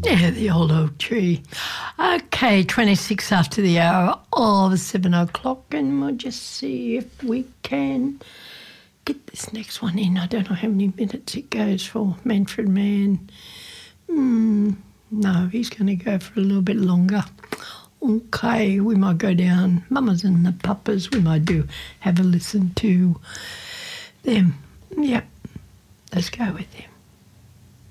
Yeah, the old oak tree. Okay, 26 after the hour of 7 o'clock, and we'll just see if we can get this next one in. I don't know how many minutes it goes for. Manfred Mann. No, he's going to go for a little bit longer. Okay, we might go down Mamas and the Papas. We might have a listen to them. Yep, let's go with them.